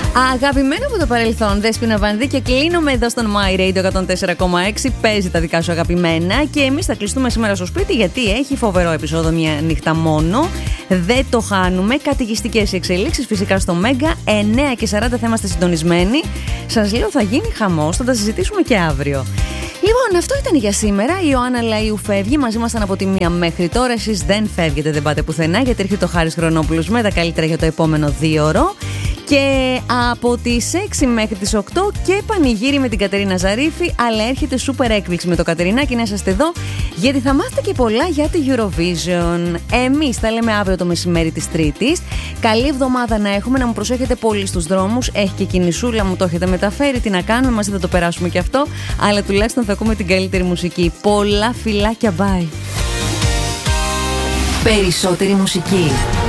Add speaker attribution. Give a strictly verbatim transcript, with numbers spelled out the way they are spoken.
Speaker 1: Αγαπημένο από το παρελθόν, Δέσποινα Βανδύ, και κλείνουμε εδώ στον My Radio εκατόν τέσσερα κόμμα έξι. Παίζει τα δικά σου αγαπημένα. Και εμείς θα κλειστούμε σήμερα στο σπίτι, γιατί έχει φοβερό επεισόδιο μια νύχτα μόνο. Δεν το χάνουμε. Καταιγιστικές εξελίξεις φυσικά στο Μέγκα. εννιά και σαράντα θα είμαστε συντονισμένοι. Σας λέω, θα γίνει χαμός. Θα τα συζητήσουμε και αύριο. Λοιπόν, αυτό ήταν για σήμερα. Η Ιωάννα Λαΐου φεύγει. Μαζί ήμασταν από τη μία μέχρι τώρα. Εσείς δεν φεύγετε, δεν πάτε πουθενά, γιατί έρχεται ο Χάρης Χρονόπουλος με τα καλύτερα για το επόμενο δίωρο. Και από τις έξι μέχρι τις οκτώ και πανηγύρι με την Κατερίνα Ζαρίφη. Αλλά έρχεται σούπερ έκπληξη με το Κατερινάκι, να είσαστε εδώ, γιατί θα μάθετε και πολλά για τη Eurovision. Εμείς τα λέμε αύριο το μεσημέρι της Τρίτης. Καλή εβδομάδα να έχουμε, να μου προσέχετε πολύ στους δρόμους. Έχει και κινησούλα, μου το έχετε μεταφέρει. Τι να κάνουμε, μαζί θα το περάσουμε και αυτό. Αλλά τουλάχιστον θα ακούμε την καλύτερη μουσική. Πολλά φιλάκια, bye.
Speaker 2: Περισσότερη μουσική.